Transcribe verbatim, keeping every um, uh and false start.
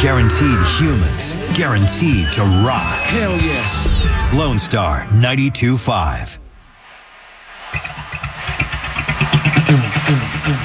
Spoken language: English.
Guaranteed humans. Guaranteed to rock. Hell yes. Lone Star ninety-two point five.